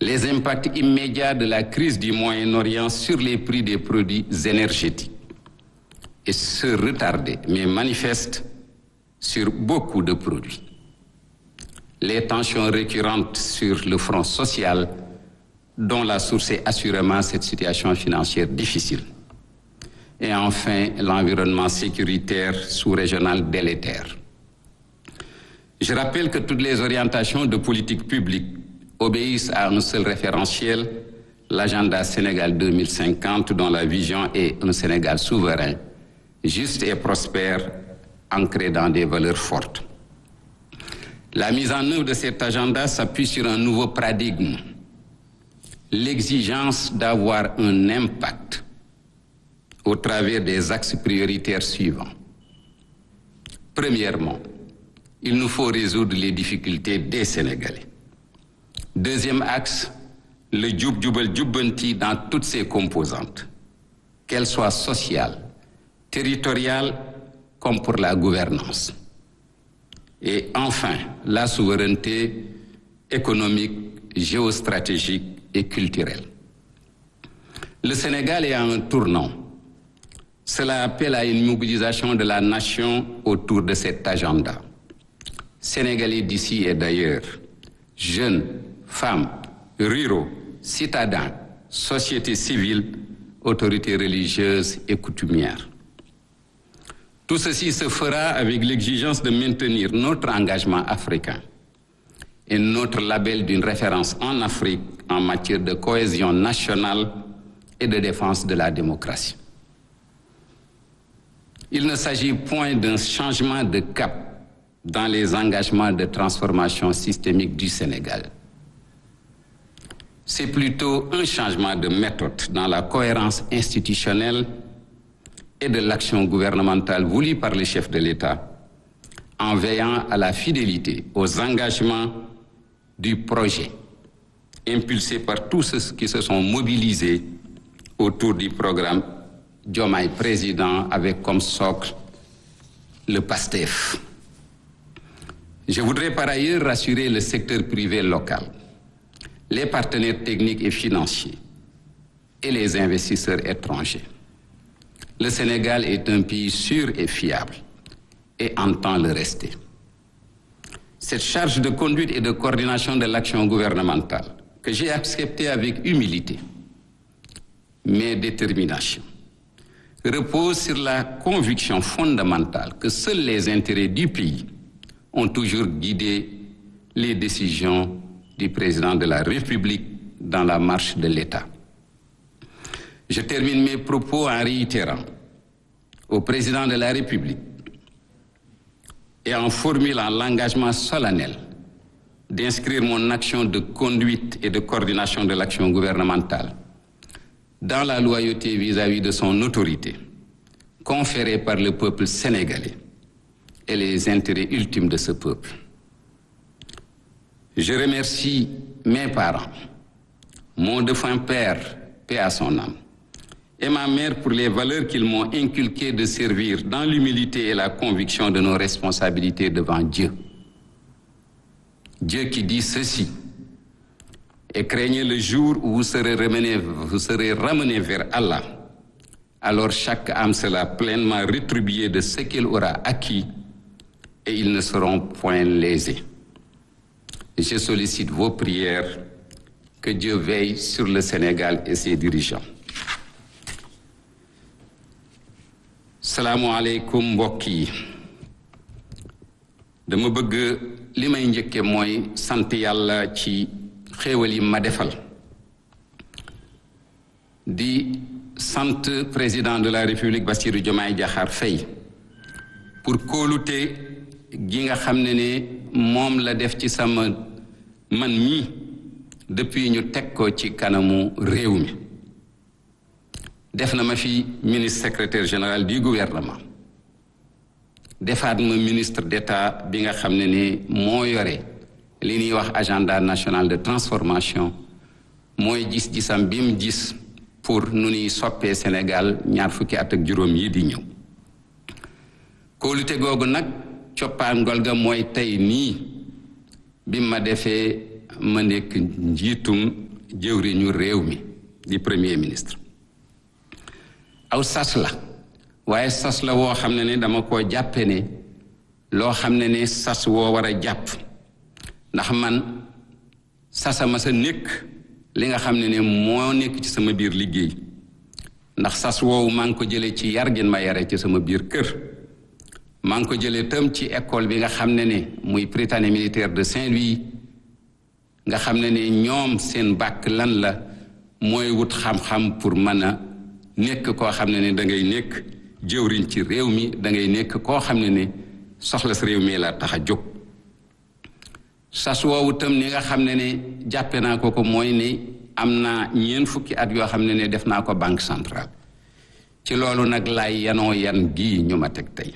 les impacts immédiats de la crise du Moyen-Orient sur les prix des produits énergétiques et se retarder, mais manifestes sur beaucoup de produits. Les tensions récurrentes sur le front social, dont la source est assurément cette situation financière difficile. Et enfin, l'environnement sécuritaire sous-régional délétère. Je rappelle que toutes les orientations de politique publique obéissent à un seul référentiel, l'agenda Sénégal 2050, dont la vision est un Sénégal souverain, juste et prospère, ancré dans des valeurs fortes. La mise en œuvre de cet agenda s'appuie sur un nouveau paradigme, l'exigence d'avoir un impact au travers des axes prioritaires suivants. Premièrement, il nous faut résoudre les difficultés des Sénégalais. Deuxième axe, le Djoub Djoubal Djoubanti dans toutes ses composantes, qu'elles soient sociales, territoriales, comme pour la gouvernance. Et enfin, la souveraineté économique, géostratégique et culturelle. Le Sénégal est à un tournant. Cela appelle à une mobilisation de la nation autour de cet agenda. Sénégalais d'ici et d'ailleurs, jeunes, femmes, ruraux, citadins, société civile, autorités religieuses et coutumières. Tout ceci se fera avec l'exigence de maintenir notre engagement africain et notre label d'une référence en Afrique en matière de cohésion nationale et de défense de la démocratie. Il ne s'agit point d'un changement de cap dans les engagements de transformation systémique du Sénégal. C'est plutôt un changement de méthode dans la cohérence institutionnelle et de l'action gouvernementale voulue par les chefs de l'État, en veillant à la fidélité aux engagements du projet, impulsé par tous ceux qui se sont mobilisés autour du programme Diomaye Président avec comme socle le PASTEF. Je voudrais par ailleurs rassurer le secteur privé local, les partenaires techniques et financiers et les investisseurs étrangers. Le Sénégal est un pays sûr et fiable et entend le rester. Cette charge de conduite et de coordination de l'action gouvernementale que j'ai acceptée avec humilité, mais détermination, repose sur la conviction fondamentale que seuls les intérêts du pays ont toujours guidé les décisions du président de la République dans la marche de l'État. Je termine mes propos en réitérant au président de la République et en formulant l'engagement solennel d'inscrire mon action de conduite et de coordination de l'action gouvernementale dans la loyauté vis-à-vis de son autorité, conférée par le peuple sénégalais et les intérêts ultimes de ce peuple. Je remercie mes parents, mon défunt père, paix à son âme, et ma mère pour les valeurs qu'ils m'ont inculquées de servir dans l'humilité et la conviction de nos responsabilités devant Dieu. Dieu qui dit ceci: et craignez le jour où vous serez ramenés vers Allah. Alors chaque âme sera pleinement rétribuée de ce qu'elle aura acquis et ils ne seront point lésés. Je sollicite vos prières, que Dieu veille sur le Sénégal et ses dirigeants. Salaamu aleykum mbokk yi. Dama bëgg li may njëkke mooy sant Yàlla ci xéewal yi ma defal. Di sant président de la République Bassirou Diomaye Diakhar Faye pour kóolute gi nga xam ne moom la def ci sama man mi depuis ñu teg ko ci kanamu réew mi. Def na ma fi ministre secrétaire général du gouvernement. Defaat ma ministre d'État bi nga xam ne moo yore li ñuy wax agenda national de transformation, mooy gis-gisam bi mu gis pour nu ñuy soppee Sénégal ñaar fukki at ak juróom yi di ñëw. Kóolute googu nag coppaangol ga mooy tey nii bi ma defee ma nekk njiitum jëwriñu réew mi di premier ministre. aw sas la waaye sas la woo xam ne ne dama koo jàppe ne loo xam ne ne sas woo war a jàpp, ndax man sasama sa nekk li nga xam ne ne moo nekk ci sama biir liggéey, ndax sas woowu maa ngi ko jëlee ci yar gin ma yare ci sama biir kër. maa ngi ko jëlee tam ci école bi nga xam ne ne muy Prytanée militaire de Saint-Louis, nga xam ne ne ñoom seen bàkk lan la mooy wut xam-xam pour mën a nekk koo xam ne ne da ngay nekk jëwriñ ci réew mi, da ngay nekk koo xam ne ne soxla sa réew mi la tax a jóg. sas woowu tam ni nga xam ne ne jàppe naa ko mooy ne am naa ñeent fukki at yoo xam ne ne def naa ko banque centrale. ci loolu nag laay yanoo yan gii ñu ma teg tey.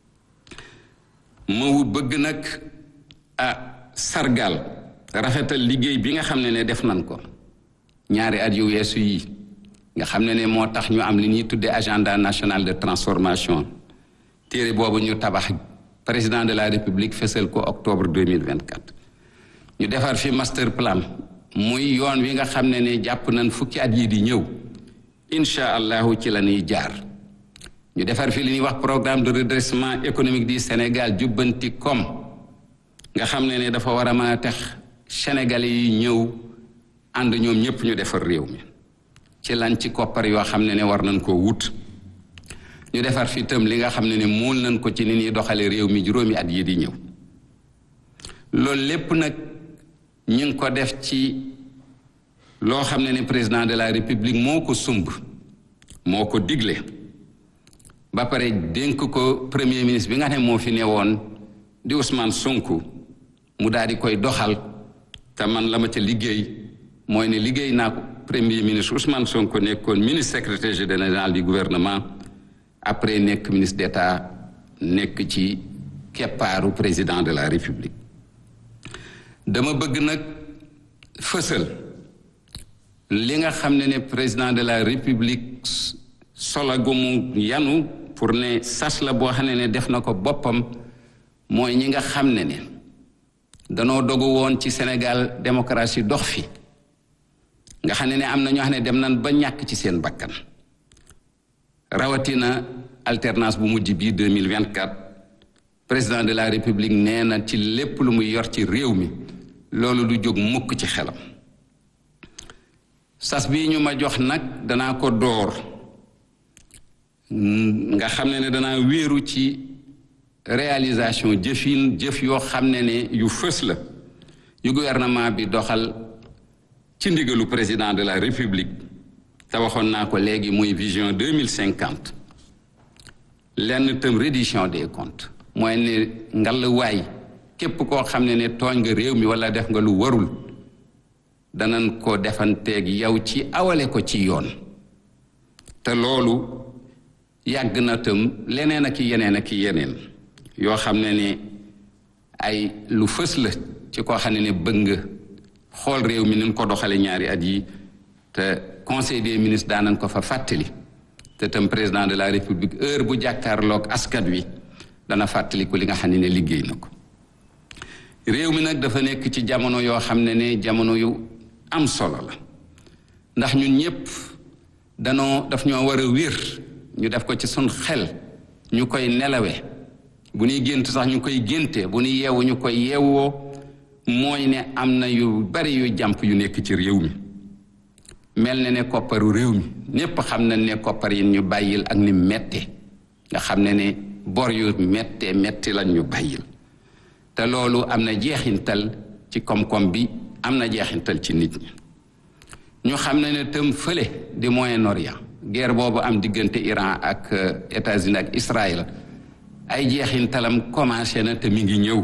ma bëgg nag sargal rafetal liggéey bi nga xam ne ne def nañ ko ñaari at yu weesu yi, nga xam ne ne moo tax ñu am li ñuy tuddee agenda national de transformation. téere boobu ñu tabax président de la république fësal ko octobre 2024. ñu defar fi master plan muy yoon wi nga xam ne ne jàpp nañ fukki at yi di ñëw incha allahu ci la ñuy jaar. ñu defar fi li ñuy wax programme de redressement économique du Sénégal jubbanti koom, nga xam ne ne dafa war a mën a tax Sénégalais yi ñëw ànd ñoom ñëpp ñu defar réew mi ci lan ci koppar yoo xam ne ne war nañ koo wut. ñu defar fi itam li nga xam ne ne mool nañ ko ci ni ñuy doxale réew mi juróomi at yi di ñëw. loolu lépp nag ñu ngi ko def ci loo xam ne ne président de la république moo ko sumb, moo ko digle, ba pare dénk ko premier ministre bi nga xam ne moo fi newoon di Ousmane Sonko mu daal di koy doxal. te man la ma ca liggéey mooy ne liggéey naa ko premier ministre Ousmane Sonko nekkoon ministre secrétaire général du gouvernement, après nekk ministre d'État, nekk ci keppaaru président de la république. dama bëgg nag fësal li nga xam ne ne président de la république solo gu mu yanu pour ne sas la boo xam ne ne def na ko boppam, mooy ñi nga xam ne ne danoo dogu woon ci Sénégal démocratie dox fi, nga xam ne ne am na ñoo xam ne dem nañ ba ñàkk ci seen bakkan, rawatina alternance bu mujj bii 2024. président de la république nee na ci lépp lu muy yor ci réew mi loolu du jóg mukk ci xelam. sas bii ñu ma jox nag danaa ko door, nga xam ne ne danaa wéeru ci réalisation jëf yoo xam ne ne yu fës la yu gouvernement bi doxal ci ndigalu président de la république. te waxoon naa ko léegi muy vision 2050. lenn itam reddition des comptes mooy ne ngallwaay képp koo xam ne ne tooñ nga réew mi wala def nga lu warul, danañ ko defanteeg yow ci awale ko ci yoon. te loolu yàgg na tam leneen ak yeneen yoo xam ne ne ay lu fës la ci koo xam ne ne bëgg nga xool réew mi ni ko doxale ñaari at yi. te conseil des ministres daanañ ko fa fàttali, te tam président de la république heure bu jàkkaarloog askan wi dana fàttali ko li nga xam ne ne liggéey na ko. réew mi nag dafa nekk ci jamono yoo xam ne ne jamono yu am solo la, ndax ñun ñëpp daf ñoo war a wér, ñu def ko ci sun xel, ñu koy nelawe, bu ñuy gént sax ñu koy génte, bu ñuy yeewu ñu koy yeewoo. mooy ne am na yu bari yu jàmp yu nekk ci réew mi, mel na ne kopparu réew mi ñépp xam nañ ne koppar yi ñu bàyyil ak ni mette, nga xam ne ne bor yu metti lañ ñu bàyyil. te loolu am na jeexintal ci koom-koom bi, am na jeexintal ci nit ñi. ñu xam ne ne tam fële di Moyen-Orient, guerre boobu am diggante Iran ak États-Unis ak Israël, ay jeexintalam commencé na te mi ngi ñëw.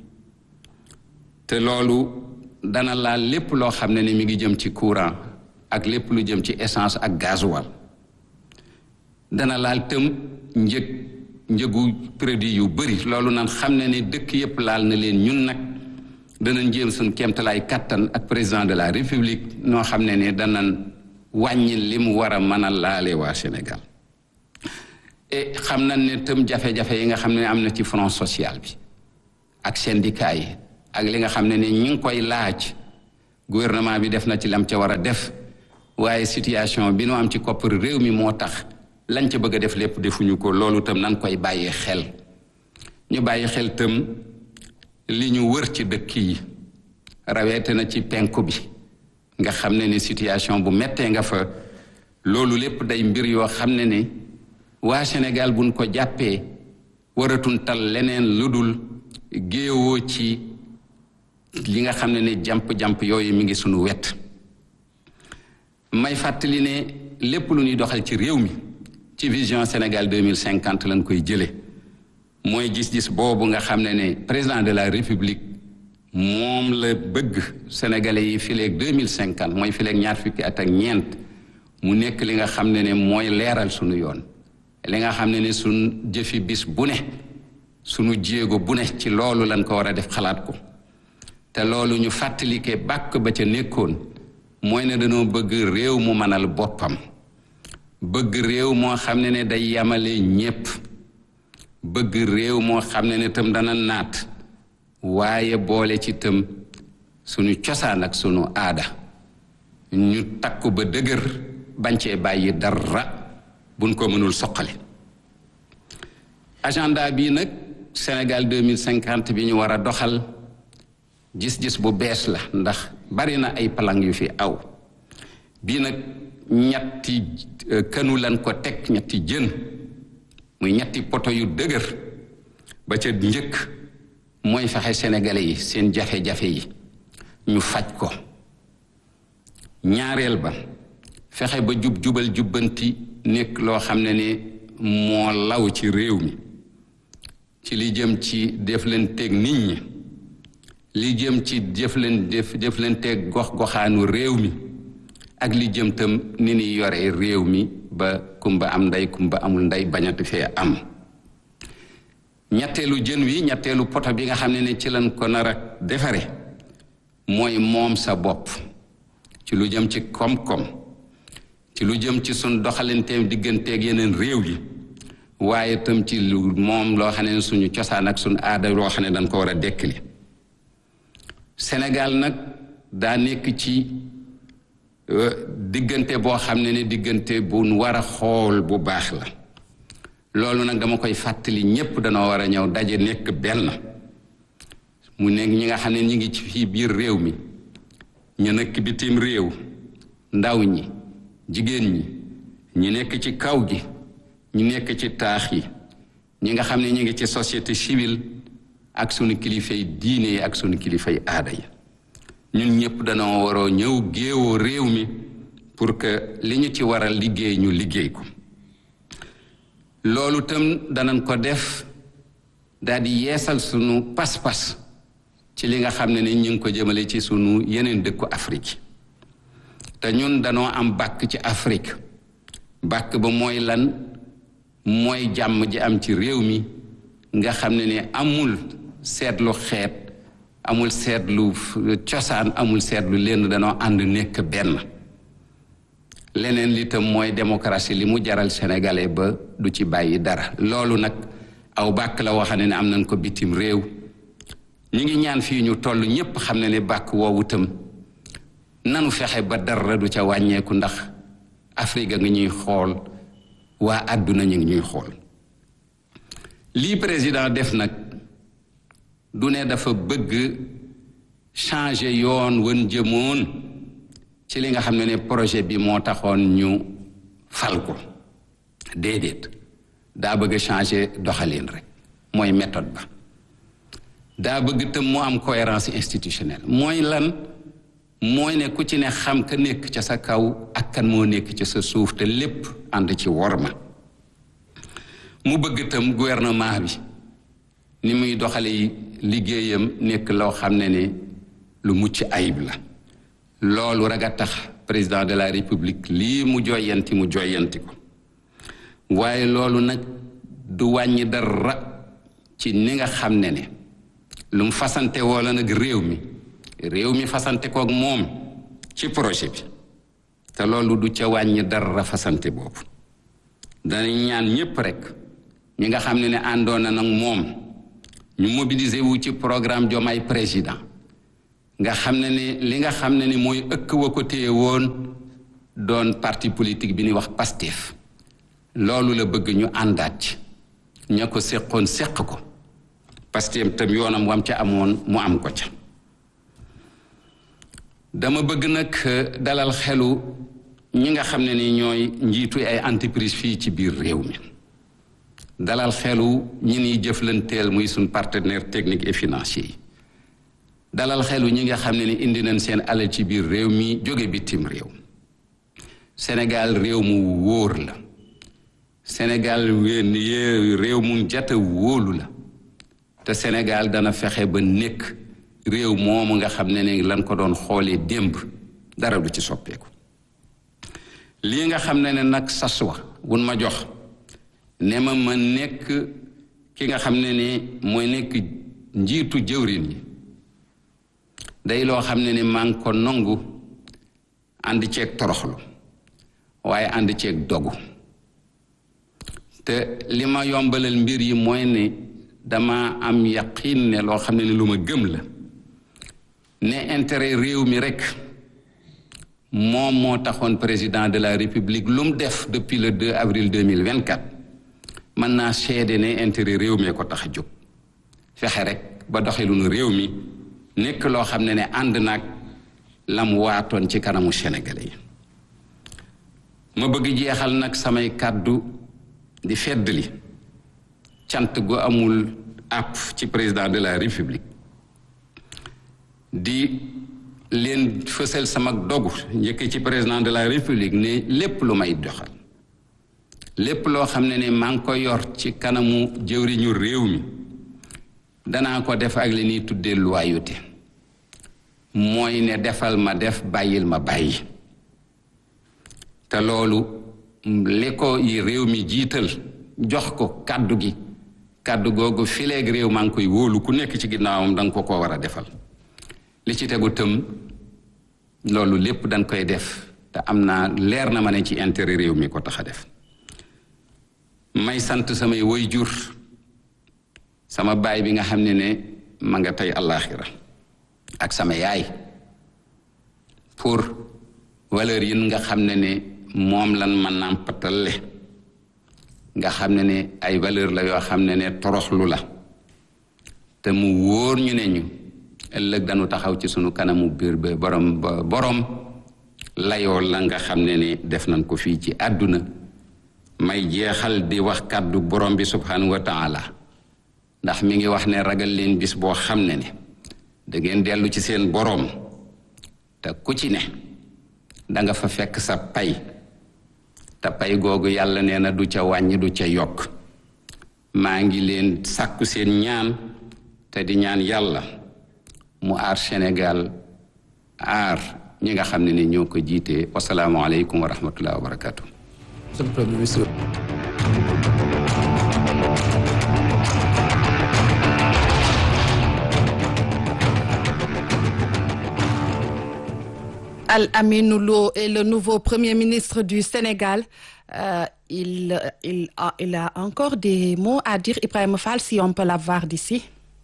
te loolu dana laal lépp loo xam ne ne mi ngi jëm ci courant ak lépp lu jëm ci essence ak gasoil. dana laal tam njëgu produit yu bëri. loolu nan xam ne ne dëkk yépp laal na leen. ñun nag danañ jéem suñ kéemtalaay kattan ak président de la république noo xam ne ne danañ wàññi li mu war a mën a laale waa Sénégal. et xam nañ ne tam jafe-jafe yi nga xam ne am na ci front social bi ak syndicat yi ak li nga xam ne ne ñu ngi koy laaj gouvernement bi def na ci lam ca war a def waaye situation bi nu am ci koppar réew mi moo tax lañ ca bëgg a def lépp defuñu ko. loolu tam nan koy bàyyi xel. ñu bàyyi xel tam li ñu wër ci dëkk yi rawete na ci penku bi nga xam ne ni situation bu mettee nga fa. loolu lépp day mbir yoo xam ne ni waa Sénégal buñ ko jàppee waratun tal leneen lu dul géewoo ci li nga xam ne ni jàmp-jàmp yooyu mi ngi sunu wet. may fàttali ne lépp lu ñuy doxal ci réew mi ci vision Sénégal 2050 lañ koy jële mooy gis-gis boobu nga xam ne ne président de la République moom la bëgg sénégalais yi fileeg 2050 mooy fileeg ñaar fukki at ak ñeent mu nekk li nga xam ne ne mooy leeral sunu yoon. li nga xam ne ne sunu jëfi bis bu ne sunu jéego bu ne ci loolu lañ ko war a def xalaat ko. te loolu ñu fàttalike bàkk ba ca nekkoon mooy ne dañoo bëgg réew mu mënal boppam. bëgg réew moo xam ne ne day yamale ñépp. bëgg réew moo xam ne ne tam dana naat waaye boole ci tam sunu cosaan ak sunu aada ñu takku ba dëgër bañ cee bàyyi dara buñ ko mënul soqali. agenda bii nag Sénégal 2050 bi ñu war a doxal gis-gis bu bees la ndax bari na ay plan yu fi aw. bii nag ñetti kënu lan ko teg ñetti jën muy ñetti poto yu dëgër. ba ca njëkk mooy fexe sénégalais yi seen jafe-jafe yi ñu faj ko. ñaareel ba fexe ba jubal jubbanti nekk loo xam ne ni moo law ci réew mi ci li jëm ci jëflanteeg nit ñi li jëm ci jëflanteeg gox-goxaanu réew mi ak li jëm tam ni ni yore réew mi ba kumba am ndey kumba amul ndey bañati fee am. ñetteelu jën wi ñetteelu poto bi nga xam ne ne ci lañ ko nar a defare mooy moom sa bopp ci lu jëm ci koom-koom ci lu jëm ci sun doxalinteem digganteeg yeneen réew yi waaye tam ci lu moom loo xam ne suñu cosaan ak suñu aada loo xam ne dañ ko war a dekkali. Sénégal nag daa nekk ci diggante boo xam ne ne diggante bu nu war a xool bu baax la. loolu nag dama koy fàttali ñépp danoo war a ñëw daje nekk benn mu nekk ñi nga xam ne ñi ngi ci fii biir réew mi ñu nekk bitim réew ndaw ñi jigéen ñi ñi nekk ci kaw gi ñi nekk ci taax yi ñi nga xam ne ñi ngi ci société civile ak sunu kilifay diine yi ak sunu kilifay aada yi ñun ñépp danoo waroo ñëw géewoo réew mi pour que li ñu ci war a liggéey ñu liggéey ko. loolu tam danañ ko def daal di yeesal sunu pas-pas ci li nga xam ne ni ñu ngi ko jëmale ci sunu yeneen dëkku Afrique te ñun danoo am bàkk ci Afrique bàkk ba mooy lan mooy jàmm ji am ci réew mi nga xam ne ni amul seetlu xeet amul seetlu cosaan amul seetlu lenn danoo ànd nekk benn. leneen li tam mooy démocratie li mu jaral sénégalais ba du ci bàyyi dara. loolu nag aw bàkk la wax ne am nañ ko bitim réew ñu ngi ñaan fii ñu toll ñépp xam ne bàkk woowu tam nanu fexe ba dara du ca wàññeeku ndax Afrique nga ñuy xool waa àdduna ñu ngi ñuy xool. lii président def nag du ne dafa bëgg changer yoon wan jëmoon ci li nga xam ne projet bi moo taxoon ñu fal ko déedéet daa bëgg changer doxalin rek mooy méthode ba. daa bëgg tam mu am cohérence institutionnelle mooy lan mooy ne ku ci ne xam ka nekk ca sa kaw ak kan moo nekk ca sa suuf te lépp ànd ci worma. mu bëgg tam gouvernement bi ni muy doxale liggéeyam nekk loo xam ne lu mucc ayib la. loolu rek a tax président de la république lii mu joyanti ko waaye loolu nag du wàññi dara ci ni nga xam ne lu mu fasante wala nag réew mi fasante koog moom ci projet bi te loolu du ca wàññi dara fasante boobu. danañ ñaan ñépp rek ñi nga xam ne àndoon na nag moom ñu mobiliser wu ci programme Diomaye président nga xam ne ni li nga xam ne ni mooy ëkk wa ko téye woon doon parti politique bi ñuy wax Pastef loolu la bëgg ñu àndaat ci ña ko séqoon séq ko Pastef tam yoonam wam ca amoon mu am ko ca dama bëgg nag dalal xelu ñi nga xam ne ni ñooy njiitu ay entreprise fii ci biir réew mi dalal xelu ñi niy jëflanteel muy suñ partenaire technique et financier yi dalal xelu ñi nga xam ne ni indi nañ seen alal ci biir réew mi jóge bitim réew Sénégal réew mu wóor la Sénégal réew mu jata wóolu la te Sénégal dana fexe ba nekk réew moomu nga xam ne ni lan ko doon xoolee démb dara du ci soppeeku lii nga xam ne ne nag sas wa wun ma jox ne ma nekk ki nga xam ne ni mooy nekk njiitu jëwrin yi day loo xam ne ni maa ngi ko nangu ànd ceeg toroxlu waaye ànd ceeg dogu te li ma yombalal mbir yi mooy ne dama am yaqin ne loo xam ne ni lu ma gëm la ne intérêt réew mi rekk moom moo taxoon président de la république lu mu def depuis le 2 avril 2024 mën naa seede ne intérêt réew mi ko tax a jóg fexe rek ba doxalinu réew mi nekk loo xam ne ne ànd naag lam waatoon ci kanamu Sénégalais yi ma bëgg jeexal nag samay kàddu di feddali cant gu amul àpp ci président de la république di leen fësal sama dogu njëkk ci président de la république ne lépp lu may doxal lépp loo xam ne ne maa ngi ko yor ci kanamu jëwriñu réew mi danaa ko def ak li ñuy tuddee loyauté mooy ne defal ma def bàyyil ma bàyyi te loolu li ko yi réew mi jiital jox ko kàddu gi kàddu googu fileeg réew maa ngi koy wóolu ku nekk ci ginnaawam danga ko war a defal li ci tegu tëm loolu lépp dañ koy def te am naa leer na ma ne ci intérêt réew mi ko tax a def may sant samay waajur sama baay bi nga xam ne ne ma nga tey àllaaxira ak sama yaay pour valeur yi nga xam ne ne moom lan ma nàmpatale nga xam ne ne ay valeur la yoo xam ne ne toroxlu la te mu wóor ñu ne ñu ëllëg dañu taxaw ci sunu kanamu biir ba borom layoo la nga xam ne ne def nañ ko fii ci àdduna may jeexal di wax kàddu borom bi subhanahu wa taala ndax mi ngi wax ne ragal leen bis boo xam ne ne da ngeen dellu ci seen borom te ku ci ne da nga fa fekk sa pay te pay googu yàlla nee na du ca wàññi du ca yokk maa ngi leen sàkku seen ñaan te di ñaan yàlla mu aar Sénégal aar ñi nga xam ne ni ñoo ko jiitee wasalaamu aleykum wa rahmatullahi wa barakatuh. Monsieur le Premier ministre. Al-Aminou Lo est le nouveau Premier ministre du Sénégal. Il a encore des mots à dire. Ibrahima Fall, si on peut l'avoir d'ici.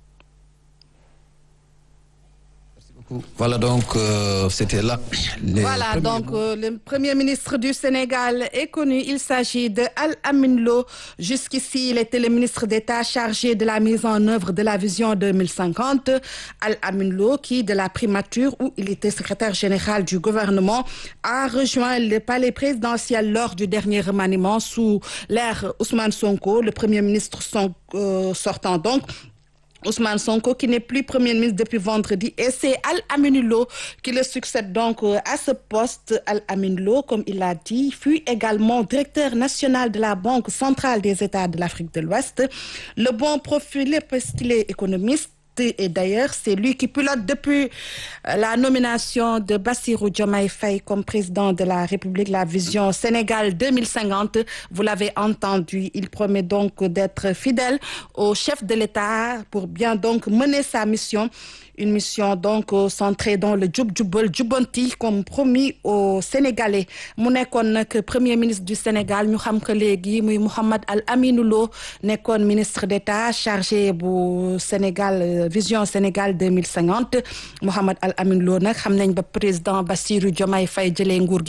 Voilà donc, c'était là. Voilà donc, le Premier ministre du Sénégal est connu. Il s'agit de Al-Aminou Lo. Jusqu'ici, il était le ministre d'État chargé de la mise en œuvre de la vision 2050. Al-Aminou Lo, qui de la primature où il était secrétaire général du gouvernement, a rejoint le palais présidentiel lors du dernier remaniement sous l'ère Ousmane Sonko, le Premier ministre sortant donc. Ousmane Sonko qui n'est plus Premier ministre depuis vendredi et c'est Al-Aminou Lo qui le succède donc à ce poste. Al-Aminou Lo, comme il l'a dit, fut également directeur national de la Banque centrale des États de l'Afrique de l'Ouest. Le bon profil est économiste. Et d'ailleurs, c'est lui qui pilote depuis la nomination de Bassirou Diomaye Faye comme président de la République la vision Sénégal 2050. Vous l'avez entendu, il promet donc d'être fidèle au chef de l'État pour bien donc mener sa mission. une mission donc centrée dans le jub jubal jubbanti comme promis aux Sénégalais mu nekkoon nag premier ministre du Sénégal ñu xam que léegi muy Mouhamed Al Aminou Lo nekkoon ministre d'État chargé bu Sénégal vision Sénégal 2050 Mouhamed Al Aminou Lo nag xam nañ ba président Bassirou Diomaye Faye jëlee nguur gi